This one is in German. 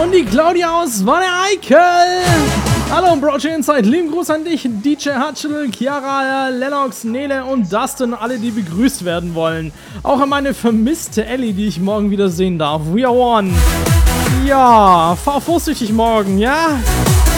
Und die Claudia aus Wanne Eickel. Hallo Broadcast Inside, lieben Gruß an dich, DJ Hutchel, Chiara, Lennox, Nele und Dustin, alle, die begrüßt werden wollen. Auch an meine vermisste Ellie, die ich morgen wieder sehen darf. We are one. Ja, fahr vorsichtig morgen, ja?